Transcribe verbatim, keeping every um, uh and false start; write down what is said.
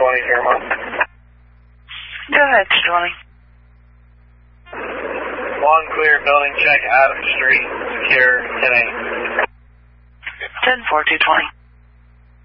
twenty, Fairmont. Go ahead, two twenty. One clear, building check, Adams Street, secure, ten eight. ten four, two twenty.